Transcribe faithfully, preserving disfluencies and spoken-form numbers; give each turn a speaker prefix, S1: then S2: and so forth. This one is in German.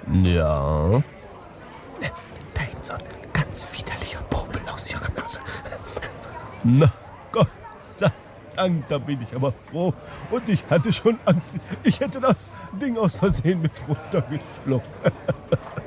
S1: Ja.
S2: Da hängt so ein ganz widerlicher Popel aus ihrer Nase.
S1: Na, Gott sei Dank, da bin ich aber froh. Und ich hatte schon Angst, ich hätte das Ding aus Versehen mit runtergeschluckt.